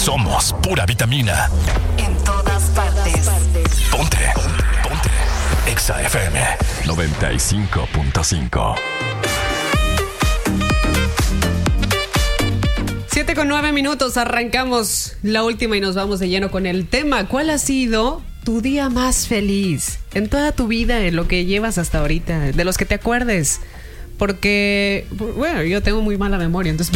Somos pura vitamina. En todas partes. Ponte. Exa FM 95.5. 7:09, arrancamos la última y nos vamos de lleno con el tema. ¿Cuál ha sido tu día más feliz en toda tu vida, en lo que llevas hasta ahorita, de los que te acuerdes? Porque, bueno, yo tengo muy mala memoria, entonces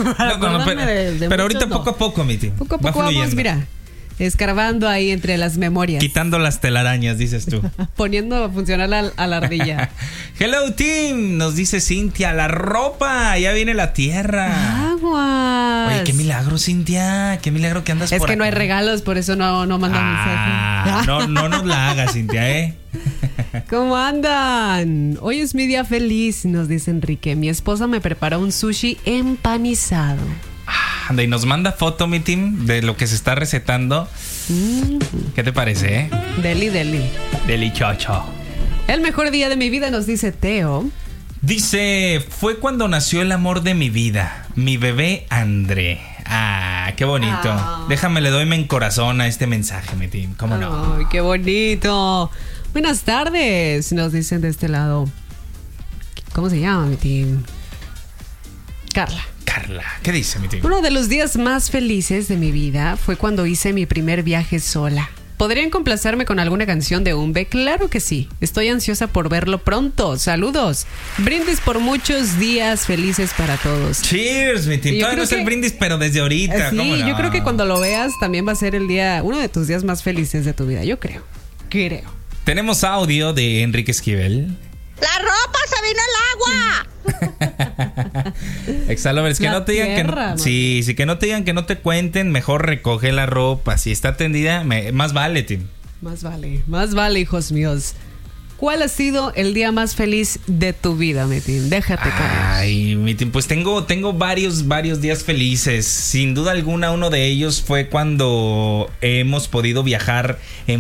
pero ahorita poco a poco, mi tío. Poco a poco vamos, mira, escarbando ahí entre las memorias. Quitando las telarañas, dices tú. Poniendo a funcionar a la ardilla. Hello, team, nos dice Cintia, la ropa, ya viene la tierra. Aguas. Oye, qué milagro, Cintia, qué milagro que andas por acá. Es que no hay regalos, por eso no mandan mensaje. No nos la hagas, Cintia, ¿Cómo andan? Hoy es mi día feliz, nos dice Enrique. Mi esposa me preparó un sushi empanizado. Anda, y nos manda foto, mi team, de lo que se está recetando. ¿Qué te parece, Deli. Delicioso. El mejor día de mi vida, nos dice Teo. Dice, fue cuando nació el amor de mi vida, mi bebé André. Qué bonito. Déjame, le doy en corazón a este mensaje, mi team. ¿Cómo no? Ay, qué bonito. Buenas tardes, nos dicen de este lado. ¿Cómo se llama, mi team? Carla, ¿qué dice, mi team? Uno de los días más felices de mi vida fue cuando hice mi primer viaje sola. ¿Podrían complacerme con alguna canción de Umbe? Claro que sí. Estoy ansiosa por verlo pronto. Saludos. Brindis por muchos días felices para todos. Cheers, mi team. Todavía no es el brindis, pero desde ahorita. Sí, ¿cómo no? Yo creo que cuando lo veas también va a ser uno de tus días más felices de tu vida. Yo creo. Tenemos audio de Enrique Esquivel. ¡La ropa se vino el agua! Exhalovers, que no te digan tierra, que no te digan que no te cuenten, mejor recoge la ropa. Si está tendida, más vale, Tim. Más vale, hijos míos. ¿Cuál ha sido el día más feliz de tu vida, mi Tim? Déjate caer. Ay, mi Tim, pues tengo varios días felices. Sin duda alguna, uno de ellos fue cuando hemos podido viajar en